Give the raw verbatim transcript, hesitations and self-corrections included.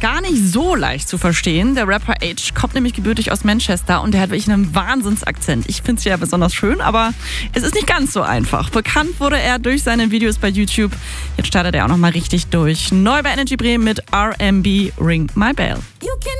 gar nicht so leicht zu verstehen. Der Rapper H kommt nämlich gebürtig aus Manchester und der hat wirklich einen Wahnsinnsakzent. Ich finde es ja besonders schön, aber es ist nicht ganz so einfach. Bekannt wurde er durch seine Videos bei YouTube. Jetzt startet er auch noch mal richtig durch. Neu bei Energy Bremen mit R and B Ring My Bell.